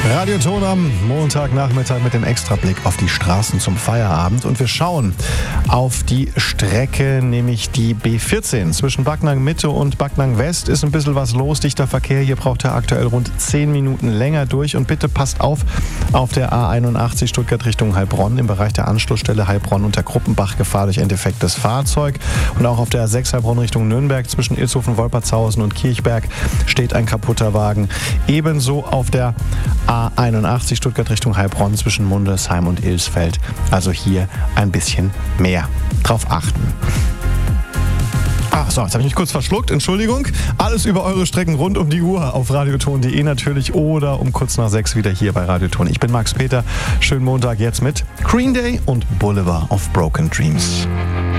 Radioton am Montagnachmittag mit dem Extrablick auf die Straßen zum Feierabend. Und wir schauen auf die Strecke, nämlich die B14. Zwischen Backnang Mitte und Backnang West ist ein bisschen was los. Dichter Verkehr. Hier braucht er aktuell rund 10 Minuten länger durch. Und bitte passt auf der A81 Stuttgart Richtung Heilbronn. Im Bereich der Anschlussstelle Heilbronn unter Gruppenbach Gefahr durch ein defektes Fahrzeug. Und auch auf der A6 Heilbronn Richtung Nürnberg zwischen Ilshofen, Wolpertshausen und Kirchberg steht ein kaputter Wagen. Ebenso auf der A81 Stuttgart Richtung Heilbronn zwischen Mundelsheim und Ilsfeld. Also hier ein bisschen mehr drauf achten. So, jetzt habe ich mich kurz verschluckt. Entschuldigung. Alles über eure Strecken rund um die Uhr auf radioton.de natürlich oder um kurz nach 6 wieder hier bei Radioton. Ich bin Max Peter. Schönen Montag jetzt mit Green Day und Boulevard of Broken Dreams.